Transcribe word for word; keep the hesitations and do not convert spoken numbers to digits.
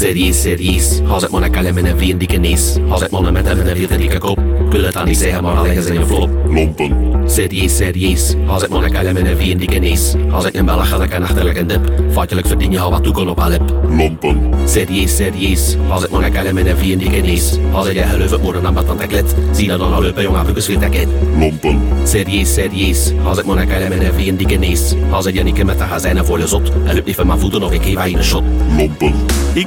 Serieus, serieus, als ik maar een kalem in een veen die genees. Als ik maar met hem in een vierde dikke kop. Ik wil het dan niet zeggen, maar al liggen ze in een flop. Lompen. Serieus, serieus, als ik maar een kalem in een veen die genees. Als ik een belg had ik een achterlijke dip. Feitelijk verdien je al wat toekom op haar lip. Lompen. Serieus, serieus, als ik maar een kalem in een veen die genees. Als ik je geloof het moeder aan bad klet. Zie dat dan al lopen jongen, broekjes weer tekket. Lompen. Serieus, serieus, als ik maar een kalem in een veen die genees. Als ik je niet met de gazijnen voor je zot. En loop niet van mijn voeten of ik geef aan je een shot. Lompen.